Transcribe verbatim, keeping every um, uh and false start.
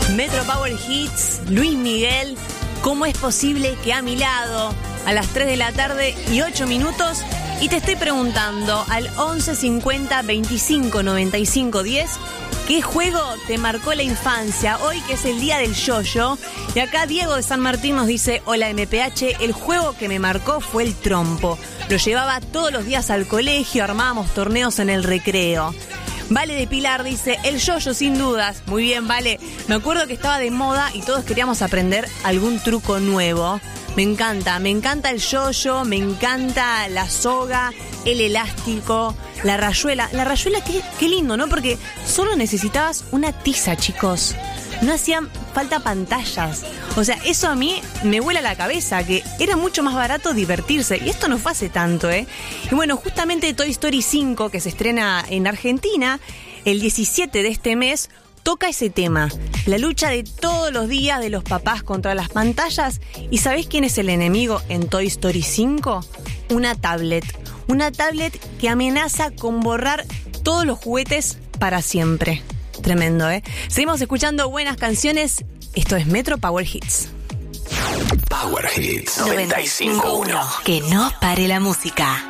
Metro Power Hits, Luis Miguel, ¿cómo es posible que a mi lado, a las tres de la tarde y ocho minutos? Y te estoy preguntando al once cincuenta veinticinco noventa y cinco diez, ¿qué juego te marcó la infancia? Hoy que es el día del yo-yo. Y acá Diego de San Martín nos dice: hola M P H, el juego que me marcó fue el trompo. Lo llevaba todos los días al colegio, armábamos torneos en el recreo. Vale de Pilar dice: el yo-yo sin dudas. Muy bien, Vale. Me acuerdo que estaba de moda y todos queríamos aprender algún truco nuevo. Me encanta, me encanta el yo-yo, me encanta la soga, el elástico, la rayuela. La rayuela, qué, qué lindo, ¿no? Porque solo necesitabas una tiza, chicos. No hacían falta pantallas. O sea, eso a mí me vuela la cabeza, que era mucho más barato divertirse. Y esto no fue hace tanto, ¿eh? Y bueno, justamente Toy Story cinco, que se estrena en Argentina el diecisiete de este mes, toca ese tema. La lucha de todos los días de los papás contra las pantallas. ¿Y sabés quién es el enemigo en Toy Story cinco? Una tablet. Una tablet que amenaza con borrar todos los juguetes para siempre. Tremendo, ¿eh? Seguimos escuchando buenas canciones. Esto es Metro Power Hits. Power Hits noventa y cinco punto uno. Que no pare la música.